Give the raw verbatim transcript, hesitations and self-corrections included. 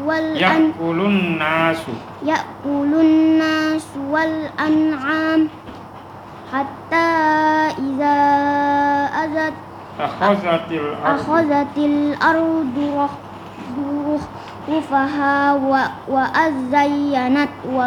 والأن يأكل الناس يأكل الناس والأنعام حتى إذا أذت أخذت الأرض أخذت الأرض رهقها وزينت